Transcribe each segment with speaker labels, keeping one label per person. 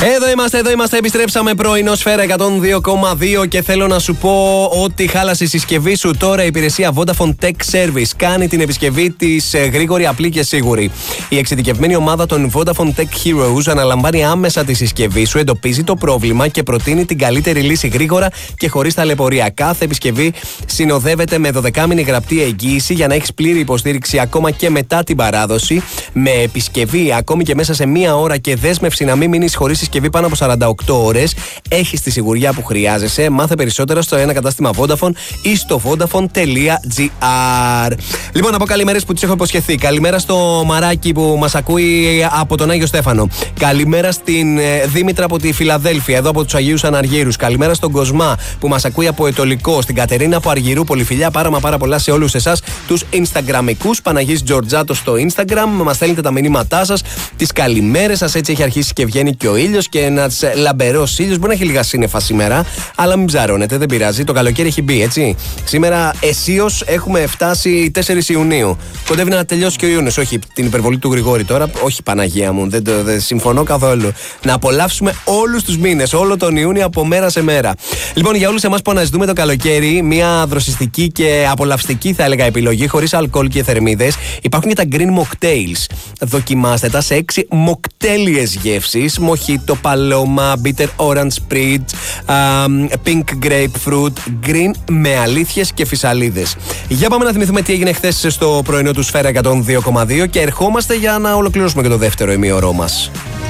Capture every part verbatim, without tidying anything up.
Speaker 1: Εδώ είμαστε, εδώ είμαστε, επιστρέψαμε πρωινό Σφαίρα εκατόν δύο κόμμα δύο και θέλω να σου πω ότι χάλασε η συσκευή σου. Τώρα η υπηρεσία Vodafone Tech Service κάνει την επισκευή της γρήγορη, απλή και σίγουρη. Η εξειδικευμένη ομάδα των Vodafone Tech Heroes αναλαμβάνει άμεσα τη συσκευή σου, εντοπίζει το πρόβλημα και προτείνει την καλύτερη λύση γρήγορα και χωρίς ταλαιπωρία. Κάθε επισκευή συνοδεύεται με δωδεκάμηνη γραπτή εγγύηση για να έχεις πλήρη υποστήριξη ακόμα και μετά την παράδοση. Με επισκευή ακόμη και μέσα σε μία ώρα και δέσμευση να μην μείνεις χωρίς συσκευή πάνω από σαράντα οκτώ ώρες, έχεις τη σιγουριά που χρειάζεσαι. Μάθε περισσότερα στο ένα κατάστημα Vodafone ή στο vodafone τελεία gr. Λοιπόν, να πω καλημέρες που τις έχω υποσχεθεί. Καλημέρα στο Μαράκι που μας ακούει από τον Άγιο Στέφανο. Καλημέρα στην Δήμητρα από τη Φιλαδέλφια, εδώ από τους Αγίους Αναργύρους. Καλημέρα στον Κοσμά που μας ακούει από Ετωλικό. Στην Κατερίνα από Αργυρούπολη. Φιλιά, πάρα μα πάρα πολλά σε όλους εσάς τους Instagramικούς. Παναγής Τζορτζάτο στο Instagram. Μας στέλνετε τα μηνύματά σας, τις καλημέρες σας. Έτσι έχει αρχίσει και βγαίνει και ο ήλιος και ένας λαμπερός ήλιος. Μπορεί να έχει λίγα σύννεφα σήμερα, αλλά μην ψαρώνετε, δεν πειράζει. Το καλοκαίρι έχει μπει, έτσι. Σήμερα αισίως έχουμε φτάσει τέσσερις Ιουνίου. Κοντεύει να τελειώσει και ο Ιούνιος. Όχι την υπερβολή του Γρηγόρη τώρα, όχι Παναγία μου, δεν, το, δεν συμφωνώ καθόλου. Να απολαύσουμε όλους τους μήνες, όλο τον Ιούνιο από μέρα σε μέρα. Λοιπόν, για όλους εμάς που αναζητούμε το καλοκαίρι, μια δροσιστική και απολαυστική θα έλεγα επιλογή, χωρίς αλκοόλ και θερμίδες, υπάρχουν και τα Green Mocktails. Δοκιμάστε τα σε έξι μοκτέλιες γεύσεις: Mojito, Paloma, Bitter Orange Spritz, um, Pink Grapefruit, Green με αλήθειες και φυσαλίδες. Για πάμε να θυμηθούμε τι έγινε χθες στο πρωινό του Σφαίρα εκατόν δύο κόμμα δύο και ερχόμαστε για να ολοκληρώσουμε και το δεύτερο ημίωρό μας.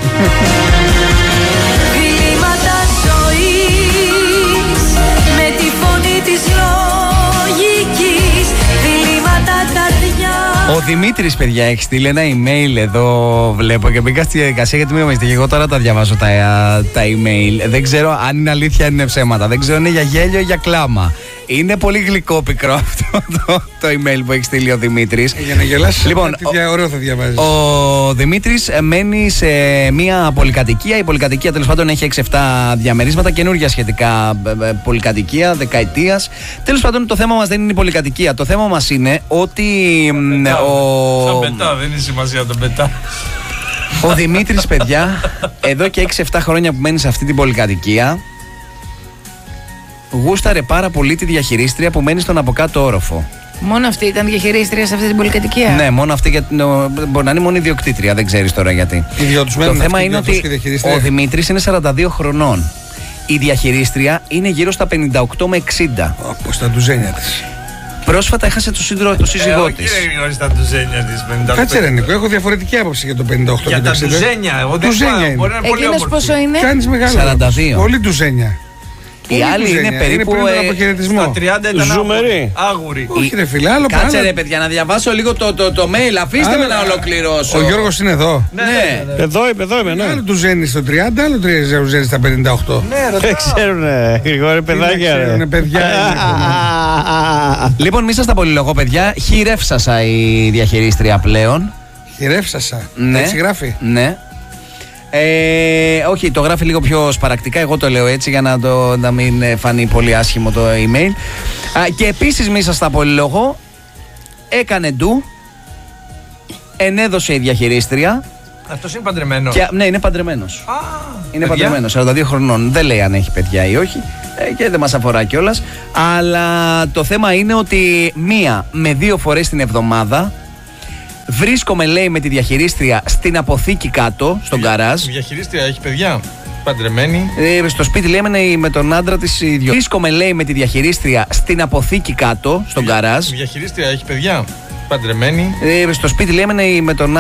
Speaker 2: Ο Δημήτρης, παιδιά, έχει στείλει ένα email εδώ, βλέπω, και μπήκα στη διαδικασία γιατί μην νομίζετε. Και εγώ τώρα τα διαβάζω τα, τα email. Δεν ξέρω αν είναι αλήθεια, αν είναι ψέματα. Δεν ξέρω αν είναι για γέλιο ή για κλάμα. Είναι πολύ γλυκόπικρο αυτό το, το email που έχει στείλει ο Δημήτρης.
Speaker 3: Για να γελάσει,
Speaker 2: λοιπόν,
Speaker 3: ο, ωραίο θα διαβάζεις.
Speaker 2: Ο Δημήτρης μένει σε μια πολυκατοικία. Η πολυκατοικία τέλος πάντων έχει έξι εφτά διαμερίσματα, καινούργια σχετικά πολυκατοικία, δεκαετίας. Τέλος πάντων, το θέμα μας δεν είναι η πολυκατοικία. Το θέμα μας είναι ότι. Ο...
Speaker 4: Σαν πετά, δεν είναι σημασία το πετά.
Speaker 2: Ο Δημήτρης, παιδιά, εδώ και έξι εφτά χρόνια που μένει σε αυτή την πολυκατοικία, γούσταρε πάρα πολύ τη διαχειρίστρια που μένει στον από κάτω όροφο.
Speaker 5: Μόνο αυτή ήταν διαχειρίστρια σε αυτή την πολυκατοικία?
Speaker 2: Ναι, μόνο αυτή, γιατί μπορεί να είναι μόνο ιδιοκτήτρια, δεν ξέρεις τώρα γιατί. Το θέμα είναι ότι ο Δημήτρης είναι σαράντα δύο χρονών. Η διαχειρίστρια είναι γύρω στα πενήντα οκτώ με εξήντα.
Speaker 3: Όπως τα ντουζένια της.
Speaker 2: Πρόσφατα έχασε το, σύντρο, το σύζυγό της.
Speaker 4: Όχι, δεν γνώρισε τα ντουζένια της.
Speaker 3: Κάτσε ρε Νίκο, έχω διαφορετική άποψη για το πενήντα οκτώ
Speaker 4: για
Speaker 3: και το εξήντα.
Speaker 4: Για τα ντουζένια, εγώ δεν ξέρω.
Speaker 5: Εκείνος πόσο είναι?
Speaker 3: Κάνεις μεγάλο.
Speaker 2: σαράντα δύο.
Speaker 3: Πολύ ντουζένια.
Speaker 2: Η άλλη είναι περίπου.
Speaker 3: Είναι ε,
Speaker 4: στα τριάντα ήταν
Speaker 1: ζουμερή.
Speaker 4: Άγουρη.
Speaker 3: Όχι ρε φίλε, άλλο
Speaker 2: Κάτσε
Speaker 3: πράγμα.
Speaker 2: ρε παιδιά, να διαβάσω λίγο το, το, το mail. Αφήστε με να ολοκληρώσω.
Speaker 3: Ο Γιώργος είναι εδώ.
Speaker 2: Ναι,
Speaker 1: ναι. Εδώ είμαι, εδώ είμαι. Ναι.
Speaker 3: Άλλο του ζένει στο τριάντα, άλλο του ζένει στα πενήντα οκτώ.
Speaker 4: Ναι,
Speaker 1: δεν ξέρουνε, Γρηγόρη, παιδάκια.
Speaker 3: Δεν ξέρουνε, παιδιά.
Speaker 2: Λοιπόν, μη σας τα πολυλογώ, παιδιά. Χειρεύσασα η διαχειρίστρια πλέον.
Speaker 3: Χειρεύσασα.
Speaker 2: Ναι.
Speaker 3: Έτσι γράφει.
Speaker 2: Ναι. Ε, όχι, το γράφει λίγο πιο σπαρακτικά. Εγώ το λέω έτσι για να, το, να μην φανεί πολύ άσχημο το email. Α, και επίσης μη σας τα πολυλογώ, έκανε ντου, ενέδωσε η διαχειρίστρια.
Speaker 4: Αυτός είναι παντρεμένος?
Speaker 2: Και, ναι, είναι παντρεμένος.
Speaker 4: Α,
Speaker 2: είναι
Speaker 4: παιδιά.
Speaker 2: παντρεμένος, σαράντα δύο χρονών. Δεν λέει αν έχει παιδιά ή όχι, ε, και δεν μας αφορά κιόλας. Αλλά το θέμα είναι ότι μία με δύο φορές την εβδομάδα βρίσκομαι, λέει, με τη διαχειρίστρια στην αποθήκη κάτω, στον γκαράζ.
Speaker 4: Η διαχειρίστρια έχει παιδιά? Παντρεμένη?
Speaker 2: Ε, στο σπίτι, λέει, έμενε με τον άντρα της ίδιο. Βρίσκομαι, λέει, με τη διαχειρίστρια στην αποθήκη κάτω, στον γκαράζ.
Speaker 4: Η διαχειρίστρια έχει παιδιά? Παντρεμένη?
Speaker 2: Ε, στο σπίτι, λέει, έμενε με τον